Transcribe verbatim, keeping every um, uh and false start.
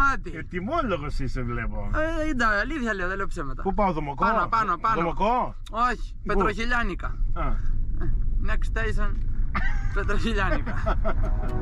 κομμάτι. Ετοιμόλογος είσαι, βλέπω. Ε, είναι αλήθεια λέω, δεν λέω ψέματα. Πού πάω, Δομοκό? Πάνω, πάνω, πάνω. Δομοκό? Όχι, Πετροχιλιάνικα. Α. Next station, Πετροχιλιάνικα.